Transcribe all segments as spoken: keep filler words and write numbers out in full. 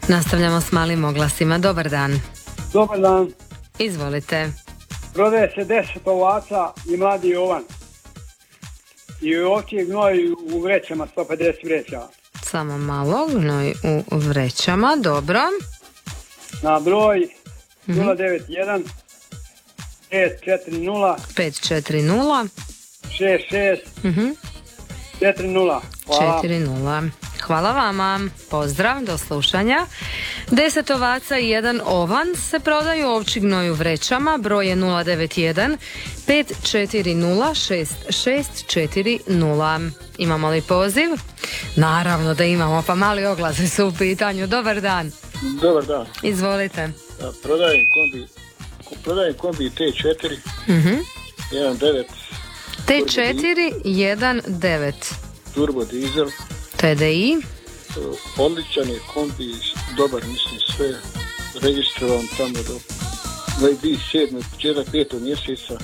Nastavljamo s malim oglasima. Dobar dan. Dobar dan. Izvolite. Prodaje se deset ovaca i mladi Jovan. I ovčji gnoj u vrećama, sto pedeset vreća. Samo malo, gnoj u vrećama, dobro. Na broj nula devet jedan pet četiri nula pet četiri nula šest šest četiri nula. Hvala. četiri nula. Hvala vama. Pozdrav, do slušanja. Deset ovaca i jedan ovan se prodaju, ovčji gnoj u vrećama. Broj je nula devet jedan pet četiri nula šest šest četiri nula. Imamo li poziv? Naravno da imamo, pa mali oglasi su u pitanju. Dobar dan. Dobar dan. Izvolite. Da, prodajem kombi, prodajem kombi T četiri Uh-huh. jedan devet T četiri jedan devet turbo dizel. T D I. Odličan je kombi, dobar, mislim, sve registrovan tamo do dvadeset sedmog početak petog mjeseca.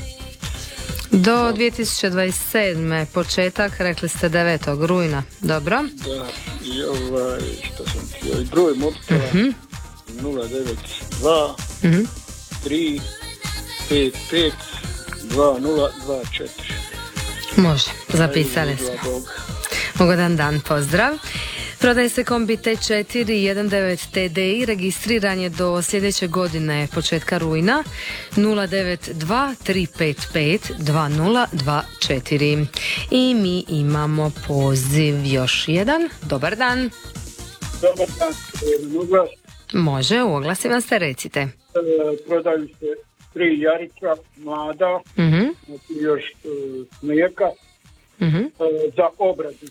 Do dvije tisuće dvadeset sedme početak, rekli ste devetog rujna. Dobro. Da, i ovaj, što sam ti, ovaj broj mobitela uh-huh. nula devet dva Uh-huh. tri pet pet dva nula dva četiri. Može, zapisali smo. Ugodan dan, pozdrav. Prodaje se kombi T četiri jedan devet T D I, registriran je do sljedeće godine, početka rujna. Nula devet dva tri pet pet dva nula dva četiri. I mi imamo poziv još jedan. Dobar dan. Dobar dan. Uglas. Može, u oglasima ste, recite. E, prodaju se tri Jarića, mlada, Uh-huh. znači još e, mlijeka Uh-huh. e, za obradu.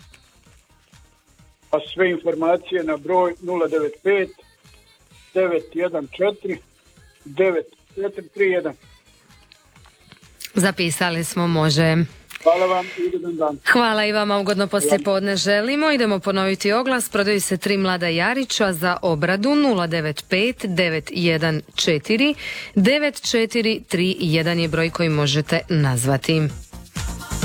A sve informacije na broj nula devet pet devet jedan četiri devet četiri tri jedan. Zapisali smo, može. Hvala vam i ugodan dan. Hvala i vama, ugodno poslijepodne želimo. Idemo ponoviti oglas. Prodaju se tri mlada Jarića za obradu. Nula devet pet devet jedan četiri devet četiri tri jedan je broj koji možete nazvati.